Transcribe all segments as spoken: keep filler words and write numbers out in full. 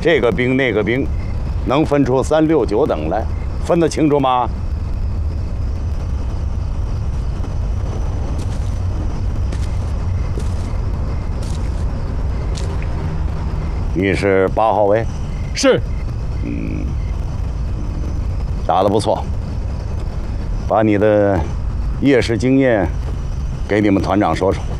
这个兵那个兵，能分出三六九等来，分得清楚吗？你是八号位？ 是。 嗯，打得不错。把你的夜视经验给你们团长说说。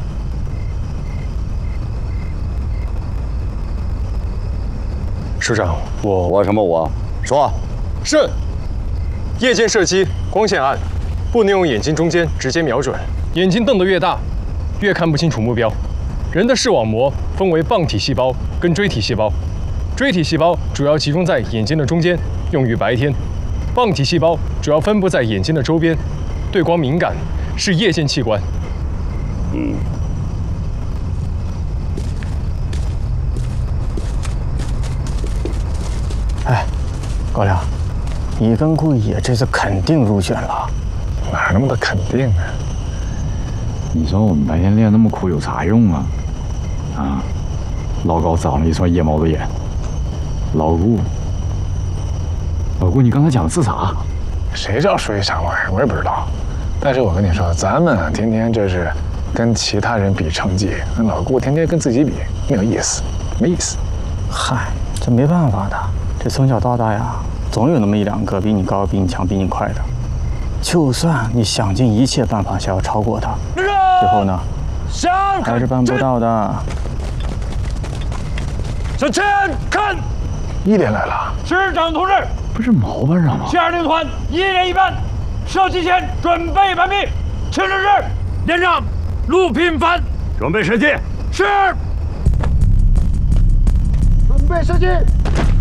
师长，我我什么我？说。 是。夜间射击，光线暗，不能用眼睛中间直接瞄准，眼睛瞪得越大，越看不清楚目标。人的视网膜分为棒体细胞跟锥体细胞，锥体细胞主要集中在眼睛的中间，用于白天；棒体细胞主要分布在眼睛的周边，对光敏感，是夜间器官。 嗯。 哎，高粱，你跟顾野这次肯定入选了。 哪那么多肯定啊？你说我们白天练那么苦有啥用啊？啊，老高长了一双夜猫子眼。老顾，老顾，你刚才讲的是啥？ 谁知道说些啥玩意儿？我也不知道。但是我跟你说，咱们天天这是跟其他人比成绩，那老顾天天跟自己比，没有意思，没意思。 嗨，这没办法的，这从小到大呀，总有那么一两个比你高、比你强、比你快的。就算你想尽一切办法想要超过他，最后呢，还是办不到的。 向前看， 一连来了。 师长同志， 不是毛班长吗？ 下令团一人一班，射击前准备完毕。请指示，连长陆品凡， 准备射击。 是。 准备射击。